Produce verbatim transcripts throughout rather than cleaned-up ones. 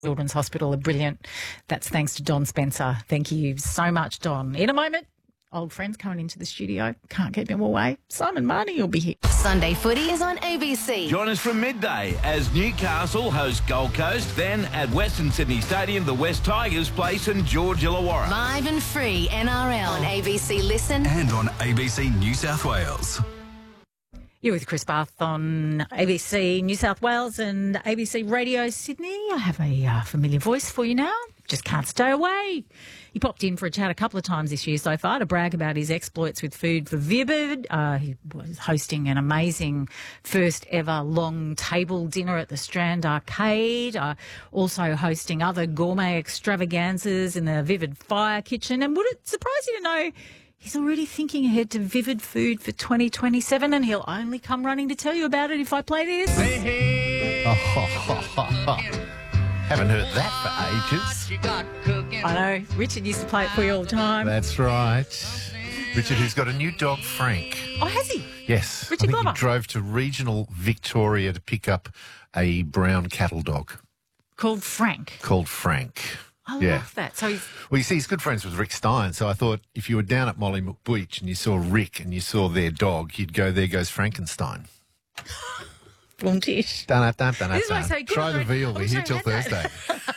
Children's Hospital are brilliant. That's thanks to Don Spencer. Thank you so much, Don. In a moment, old friends coming into the studio. Can't keep them away. Simon Marnie will be here. Sunday Footy is on A B C. Join us from midday as Newcastle host Gold Coast. Then at Western Sydney Stadium, the West Tigers play St George Illawarra. Live and free N R L on A B C Listen and on A B C New South Wales. You're with Chris Bath on A B C New South Wales and A B C Radio Sydney. I have a uh, familiar voice for you now. Just can't stay away. He popped in for a chat a couple of times this year so far to brag about his exploits with Food for Vivid. Uh, he was hosting an amazing first ever long table dinner at the Strand Arcade, uh, also hosting other gourmet extravaganzas in the Vivid Fire Kitchen. And would it surprise you to know he's already thinking ahead to Vivid Food for twenty twenty-seven, and he'll only come running to tell you about it if I play this. Haven't heard that for ages. I know. Richard used to play it for you all the time. That's right. Richard, who's got a new dog, Frank. Oh, has he? Yes. Richard I think Glover. he drove to regional Victoria to pick up a brown cattle dog Called Frank. called Frank. I Yeah. love that. So he's... Well, you see, he's good friends with Rick Stein, so I thought if you were down at Mollymook Beach and you saw Rick and you saw their dog, you'd go, there goes Frankenstein. Bluntish. Dun, dun, dun, dun, This is why I dun. say good Try on the Rick. veal. I We're wish here I till had that.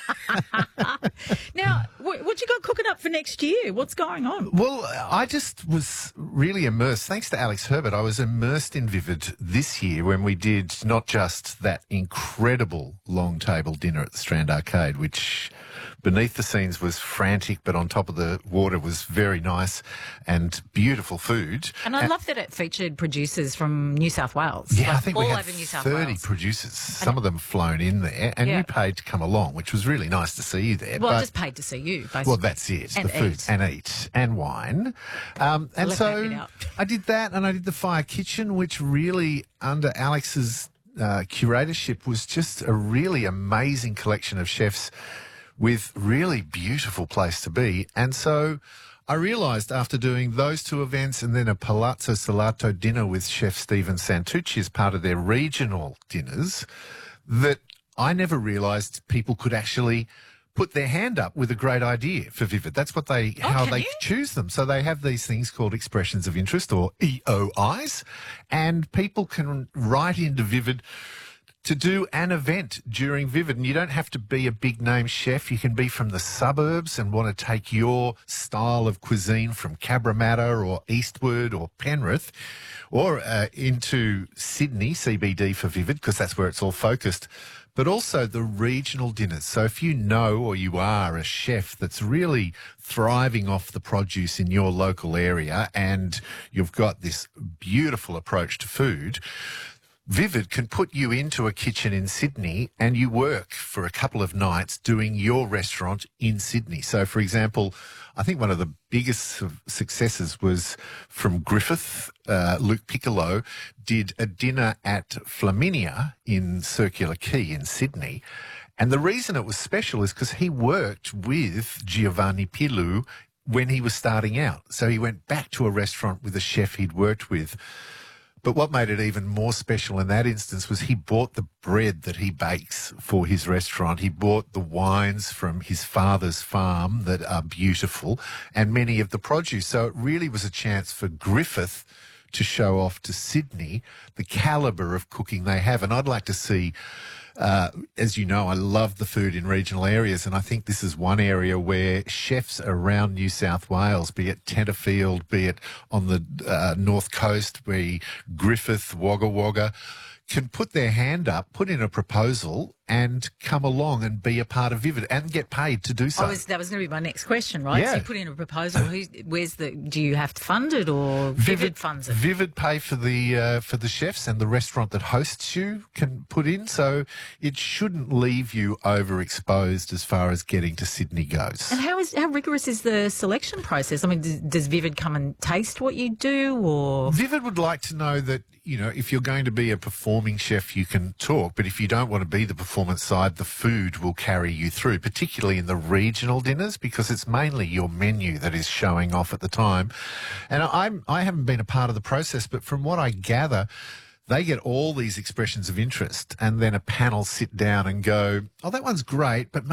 Thursday. Now, what, what you got cooking up for next year? What's going on? Well, I just was really immersed. Thanks to Alex Herbert, I was immersed in Vivid this year when we did not just that incredible long table dinner at the Strand Arcade, which beneath the scenes was frantic, but on top of the water was very nice and beautiful food. And I love that it featured producers from New South Wales. Yeah, like I think all we had over New South thirty Wales. producers, some of them flown in there, and Yeah. you paid to come along, which was really nice to see you there. Well, but, I just paid to see you, basically. well, that's it, And the food, eat. and eat, and wine. Um, and left that so bit out. I did that, and I did the Fire Kitchen, which really, under Alex's uh, curatorship, was just a really amazing collection of chefs with really beautiful place to be. And so I realised after doing those two events and then a Palazzo Salato dinner with Chef Stephen Santucci as part of their regional dinners, that I never realised people could actually put their hand up with a great idea for Vivid. That's what they, Oh, how can they you? choose them. So they have these things called expressions of interest, or E O Is, and people can write into Vivid to do an event during Vivid. And you don't have to be a big name chef. You can be from the suburbs and want to take your style of cuisine from Cabramatta or Eastwood or Penrith, or uh, into Sydney, C B D for Vivid, because that's where it's all focused, but also the regional dinners. So if you know, or you are a chef that's really thriving off the produce in your local area and you've got this beautiful approach to food, Vivid can put you into a kitchen in Sydney and you work for a couple of nights doing your restaurant in Sydney. So, for example, I think one of the biggest successes was from Griffith. Uh, Luke Piccolo did a dinner at Flaminia in Circular Quay in Sydney. And the reason it was special is because he worked with Giovanni Pilu when he was starting out. So he went back to a restaurant with a chef he'd worked with. But what made it even more special in that instance was he bought the bread that he bakes for his restaurant. He bought the wines from his father's farm that are beautiful, and many of the produce. So it really was a chance for Griffith to show off to Sydney the calibre of cooking they have. And I'd like to see, uh, as you know, I love the food in regional areas, and I think this is one area where chefs around New South Wales, be it Tenterfield, be it on the uh, North Coast, be Griffith, Wagga Wagga, can put their hand up, put in a proposal and come along and be a part of Vivid and get paid to do so. I was, that was going to be my next question, right? Yeah. So you put in a proposal. Who's, where's the? Do you have to fund it, or Vivid, funds it? Vivid pay for the uh, for the chefs, and the restaurant that hosts you can put in. So it shouldn't leave you overexposed as far as getting to Sydney goes. And how is how rigorous is the selection process? I mean, does, does Vivid come and taste what you do, or Vivid would like to know that, you know, if you're going to be a performing chef, you can talk, but if you don't want to be the performance side, the food will carry you through, particularly in the regional dinners, because it's mainly your menu that is showing off at the time. And I'm, I haven't been a part of the process, but from what I gather, they get all these expressions of interest and then a panel sit down and go, oh, that one's great, but